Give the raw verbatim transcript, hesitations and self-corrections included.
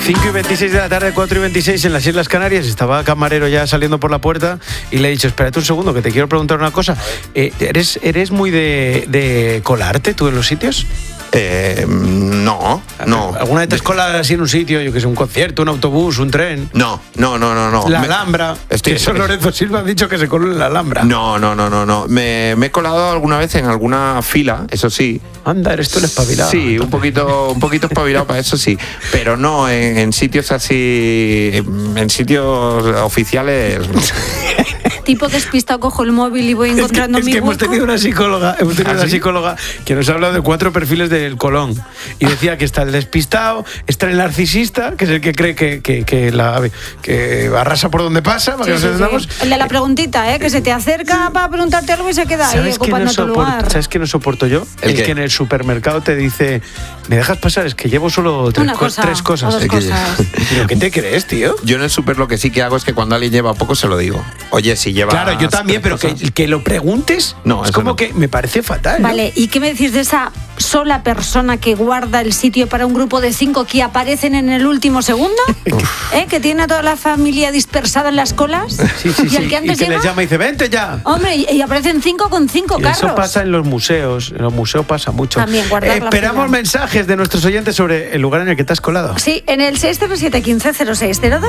cinco y veintiséis de la tarde, cuatro y veintiséis en las Islas Canarias. Estaba camarero ya saliendo por la puerta y le he dicho, espérate un segundo, que te quiero preguntar una cosa. Eh, ¿eres, ¿Eres muy de, de colarte tú en los sitios? Eh, no, no. ¿Alguna vez te has colado así en un sitio, yo que sé, un concierto, un autobús, un tren? No, no, no, no. no. La me, Alhambra. Estoy, que eso Lorenzo Silva ha dicho que se coló en la Alhambra. No, no, no, no, no. Me, me he colado alguna vez en alguna fila, eso sí. Anda, eres tú el espabilado. Sí, un poquito, un poquito espabilado para eso sí. Pero no, en, en sitios así, en sitios oficiales, no. Tipo despistado, cojo el móvil y voy encontrando es que, mi es que hueco. hemos tenido una psicóloga, hemos tenido ¿Ah, una sí? psicóloga que nos ha hablado de cuatro perfiles del Colón y decía que está el despistado, está el narcisista, que es el que cree que, que, que, la, que arrasa por donde pasa, para Sí, que nos sí, entendamos. sí. El de la preguntita, ¿eh? Que se te acerca para preguntarte algo y se queda ahí ¿Sabes qué no ocupando tu soporto, lugar. ¿Sabes qué no soporto yo? ¿El El qué? que en el supermercado te dice, ¿me dejas pasar? Es que llevo solo tres, Una co- cosa, tres cosas. o dos Es que- cosas. ¿Pero qué te crees, tío? Yo en el súper lo que sí que hago es que cuando alguien lleva poco se lo digo. Oye, si lleva... Claro, yo también, pero que, que lo preguntes, No, es eso como no. que me parece fatal, ¿no? Vale, ¿y qué me decís de esa sola persona que guarda el sitio para un grupo de cinco que aparecen en el último segundo? ¿Eh? Que tiene a toda la familia dispersada en las colas. Sí, sí, y sí. el que antes y que llega, les llama y dice, vente ya. hombre, y, y aparecen cinco con cinco Y carros. eso pasa en los museos, en los museos pasa mucho. También, guardar la Esperamos fila. mensajes de nuestros oyentes sobre el lugar en el que te has colado. Sí, en el seis cero siete, uno cinco cero seis cero dos.